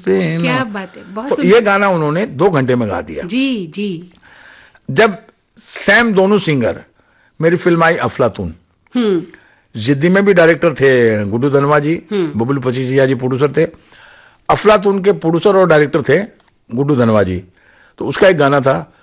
तुमसे क्या बात है, बहुत तो ये गाना उन्होंने 2 घंटे में गा दिया। जी जी। जब सैम दोनों सिंगर, मेरी फिल्म आई अफलातून, जिद्दी में भी डायरेक्टर थे गुड्डू धनवा जी, बबलू पचीसिया जी प्रोड्यूसर थे। अफलातून के प्रोड्यूसर और डायरेक्टर थे गुड्डू धनवा जी। तो उसका एक गाना था,